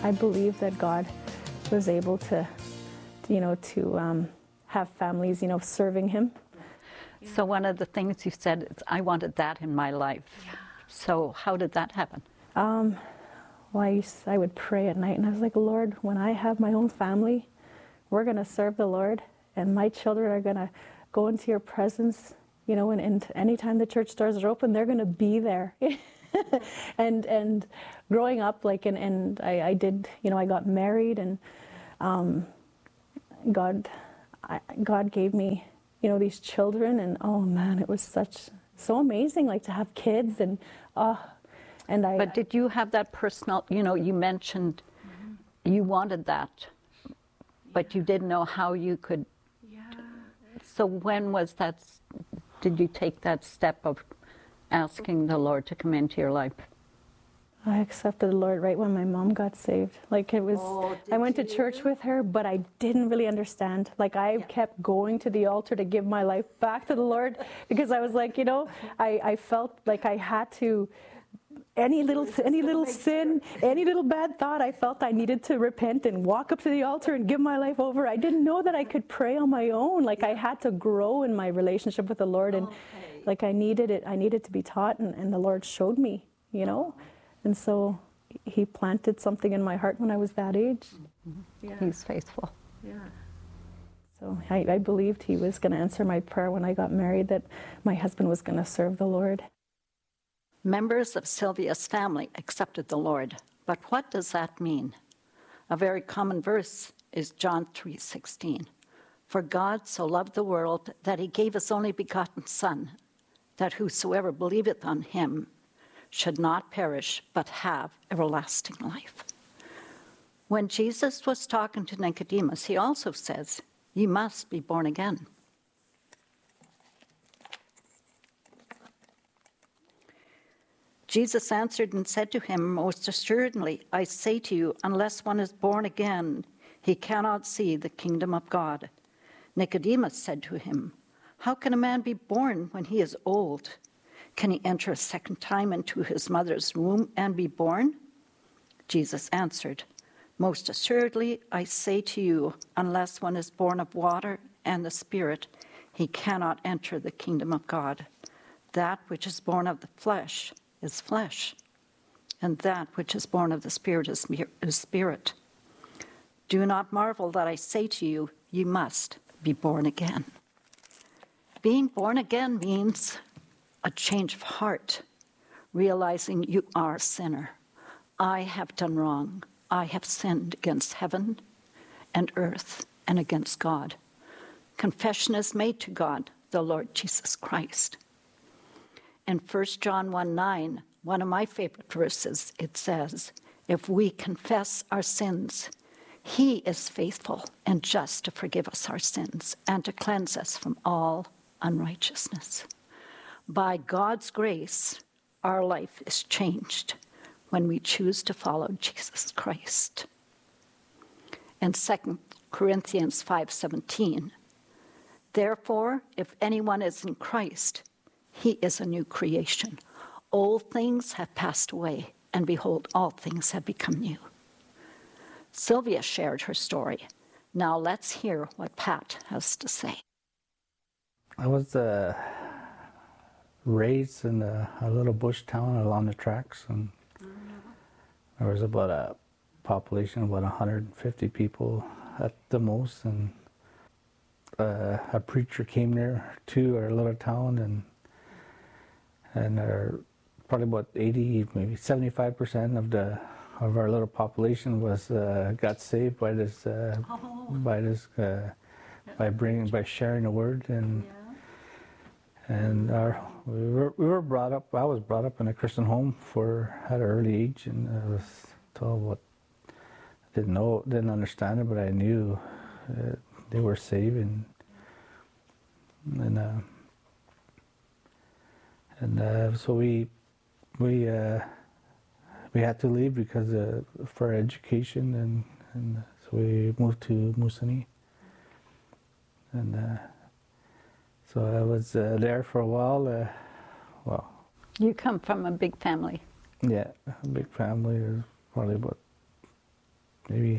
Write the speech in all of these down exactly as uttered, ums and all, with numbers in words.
I believe that God was able to, you know, to um, have families, you know, serving Him. So one of the things you said is, I wanted that in my life. Yeah. So how did that happen? Um, well, I, used, I would pray at night, and I was like, Lord, when I have my own family, we're going to serve the Lord, and my children are going to go into your presence, you know, and, and anytime the church doors are open, they're going to be there. and and growing up, like, and, and I, I did, you know, I got married, and um, God, I, God gave me, you know, these children, and oh man, it was such, so amazing, like, to have kids, and oh, and I. But did you have that personal, you know, you mentioned mm-hmm. you wanted that, but you didn't know how you could. Yeah. So when was that, did you take that step of asking the Lord to come into your life? I accepted the Lord right when my mom got saved. Like, it was, oh, I went you? to church with her, but I didn't really understand. Like, I yeah. kept going to the altar to give my life back to the Lord, because I was like, you know, I, I felt like I had to, any little any little sin, sure. any little bad thought, I felt I needed to repent and walk up to the altar and give my life over. I didn't know that I could pray on my own. Like, yeah. I had to grow in my relationship with the Lord, and okay. like I needed it. I needed to be taught, and, and the Lord showed me, you know. And so He planted something in my heart when I was that age. Mm-hmm. Yeah. He's faithful. Yeah. So I, I believed He was going to answer my prayer when I got married, that my husband was going to serve the Lord. Members of Sylvia's family accepted the Lord, but what does that mean? A very common verse is John three sixteen. For God so loved the world that He gave His only begotten Son, that whosoever believeth on Him should not perish, but have everlasting life. When Jesus was talking to Nicodemus, He also says, "Ye must be born again." Jesus answered and said to him, "Most assuredly, I say to you, unless one is born again, he cannot see the kingdom of God." Nicodemus said to him, "How can a man be born when he is old? Can he enter a second time into his mother's womb and be born?" Jesus answered, "Most assuredly, I say to you, unless one is born of water and the Spirit, he cannot enter the kingdom of God. That which is born of the flesh is flesh, and that which is born of the Spirit is, is spirit. Do not marvel that I say to you, you must be born again." Being born again means a change of heart, realizing you are a sinner. I have done wrong. I have sinned against heaven and earth and against God. Confession is made to God, the Lord Jesus Christ. In First John one nine, one of my favorite verses, it says, "If we confess our sins, He is faithful and just to forgive us our sins and to cleanse us from all unrighteousness." By God's grace, our life is changed when we choose to follow Jesus Christ. In Second Corinthians five seventeen, "Therefore, if anyone is in Christ, he is a new creation. Old things have passed away, and behold, all things have become new." Sylvia shared her story. Now let's hear what Pat has to say. I was uh, raised in a, a little bush town along the tracks, and there was about a population of about one hundred fifty people at the most, and uh, a preacher came there to our little town, and and our, probably about eighty, maybe seventy-five percent of the of our little population was uh, got saved by this uh, oh. by this uh, by bringing by sharing the word, and yeah. and our we were we were brought up. I was brought up in a Christian home for at an early age, and I was told what I didn't know, didn't understand it, but I knew uh, they were saved, and and. Uh, And uh, so we we uh, we had to leave because uh, for education, and, and so we moved to Moosonee. And uh, so I was uh, there for a while. Uh, well, you come from a big family. Yeah, a big family. There's probably about maybe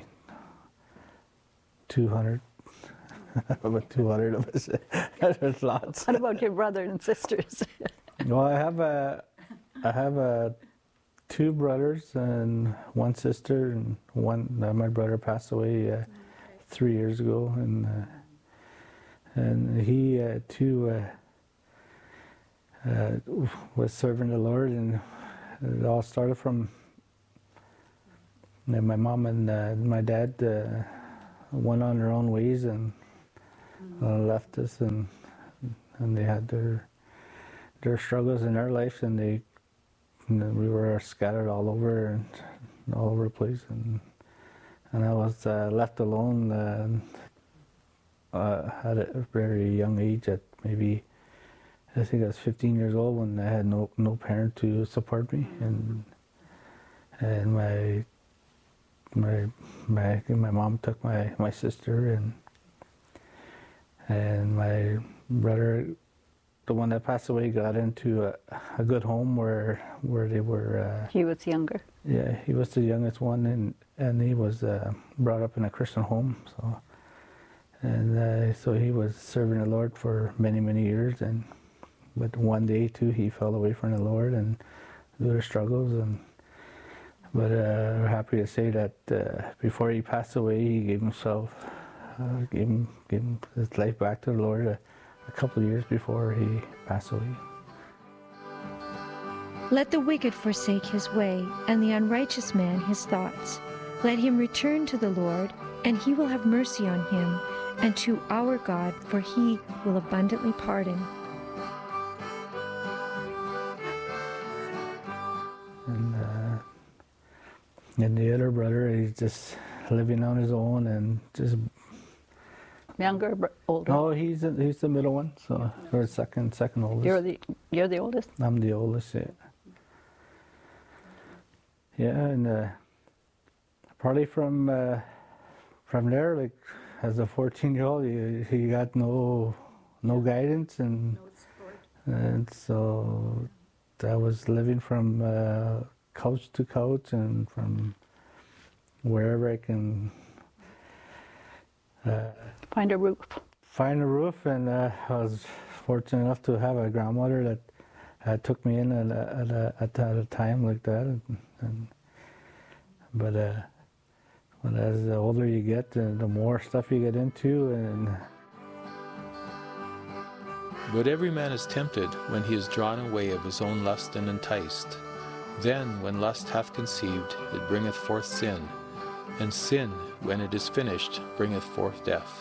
two hundred. About two hundred of us. There's lots. What about your brother and sisters? Well, I have a, I have a, two brothers and one sister, and one. Uh, my brother passed away uh, three years ago, and uh, and he uh, too uh, uh, was serving the Lord, and it all started from. And my mom and uh, my dad uh, went on their own ways and uh, left us, and and they had their their struggles in their life, and they and we were scattered all over and all over the place, and and I was uh, left alone uh, uh, at a very young age, at maybe I think I was fifteen years old, when I had no no parent to support me, and and my my my my mom took my my sister, and and my brother, the one that passed away, got into a, a good home where where they were. Uh, He was younger. Yeah, he was the youngest one, and and he was uh, brought up in a Christian home. So, and uh, so he was serving the Lord for many many years, and but one day too he fell away from the Lord, and there were struggles, and but uh, we're happy to say that uh, before he passed away, he gave himself, uh, gave him, gave him his life back to the Lord a, a couple of years before he passed away. Let the wicked forsake his way, and the unrighteous man his thoughts. Let him return to the Lord, and he will have mercy on him, and to our God, for he will abundantly pardon. And, uh, and the other brother, he's just living on his own, and just... Younger, br- older? No, he's the, he's the middle one, so or second second oldest. You're the you're the oldest? I'm the oldest, yeah. Yeah, and uh, probably from uh, from there, like as a fourteen-year-old, he, he got no no guidance, and No support. and so I was living from uh, couch to couch, and from wherever I can uh, Find a roof. find a roof. And uh, I was fortunate enough to have a grandmother that uh, took me in at a, at a, at a, at a time like that. And, and but uh, but as the older you get, uh, the more stuff you get into. And but every man is tempted when he is drawn away of his own lust and enticed. Then, when lust hath conceived, it bringeth forth sin, and sin, when it is finished, bringeth forth death.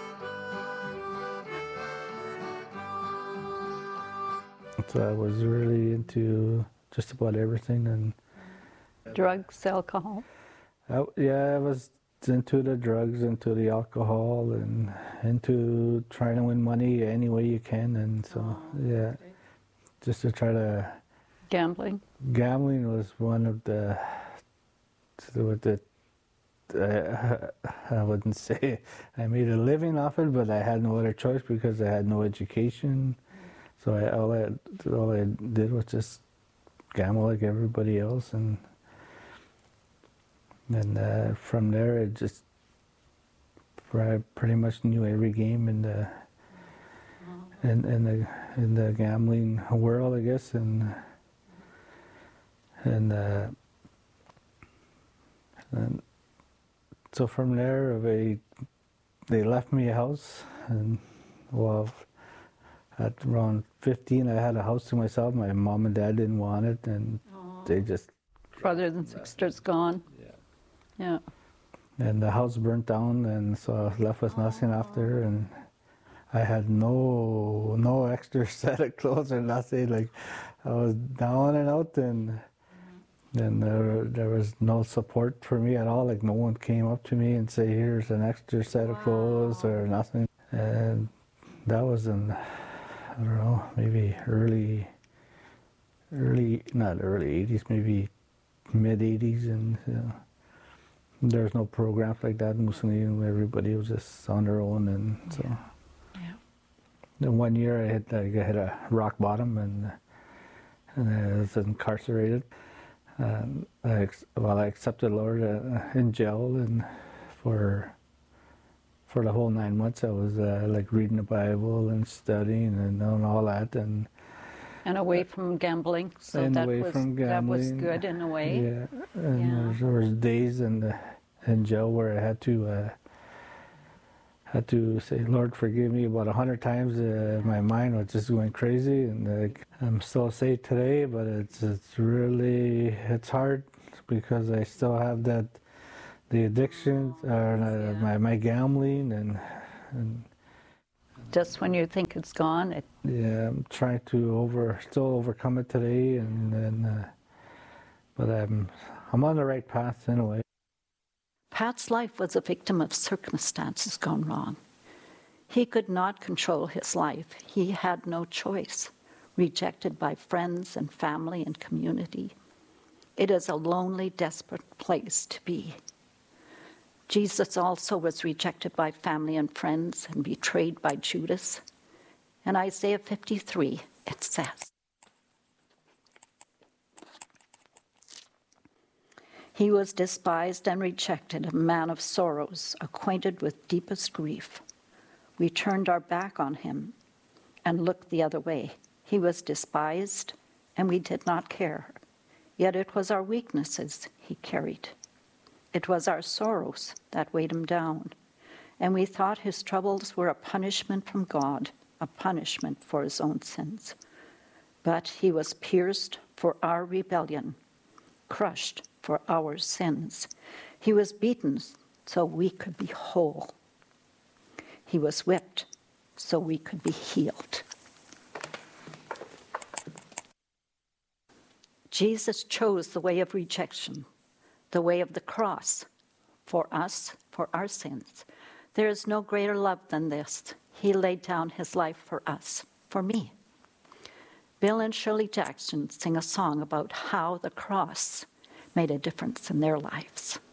so I was really into just about everything, and Drugs, alcohol. I, yeah, I was into the drugs, into the alcohol, and into trying to win money any way you can. And so, oh, yeah, okay. Just to try to... Gambling. Gambling was one of the... With the uh, I wouldn't say I made a living off it, but I had no other choice because I had no education. So I, all, I, all I did was just gamble like everybody else, and and uh, from there it just I pretty much knew every game in the in, in the in the gambling world, I guess, and and uh, and so from there they they left me a house, and well, at around fifteen I had a house to myself. My mom and dad didn't want it, and Aww. They just... Brothers and sisters gone. Yeah. Yeah. And the house burnt down, and so I was left with nothing Aww. After, and I had no no extra set of clothes or nothing. Like, I was down and out, and then there, there was no support for me at all. Like, no one came up to me and say, here's an extra set of clothes or nothing. And that was in, I don't know, maybe early, early, not early eighties, maybe mid eighties, and you know, there was no programs like that in Mussolini. Everybody was just on their own, and so. Yeah. Then one year I hit, like, I hit a rock bottom, and and I was incarcerated. And I, well, I accepted the Lord uh, in jail, and for for the whole nine months I was uh, like reading the Bible and studying and doing all that, and And away from gambling, so and that away was from that was gambling. good in a way. Yeah, and Yeah. There, was, there was days in the in jail where I had to uh, had to say, "Lord, forgive me," about a hundred times. Uh, my mind was just going crazy, and uh, I'm still saved today, but it's it's really it's hard because I still have that the addiction or uh, my my gambling, and and Just when you think it's gone, it, yeah, I'm trying to over still overcome it today, and then uh, but I'm I'm on the right path in a way. Pat's life was a victim of circumstances gone wrong. He could not control his life. He had no choice. Rejected by friends and family and community. It is a lonely, desperate place to be. Jesus also was rejected by family and friends and betrayed by Judas. In Isaiah fifty-three, it says, "He was despised and rejected, a man of sorrows, acquainted with deepest grief. We turned our back on him and looked the other way. He was despised, and we did not care. Yet it was our weaknesses he carried. It was our sorrows that weighed him down, and we thought his troubles were a punishment from God, a punishment for his own sins. But he was pierced for our rebellion, crushed for our sins. He was beaten so we could be whole. He was whipped so we could be healed." Jesus chose the way of rejection, the way of the cross, for us, for our sins. There is no greater love than this. He laid down his life for us, for me. Bill and Shirley Jackson sing a song about how the cross made a difference in their lives.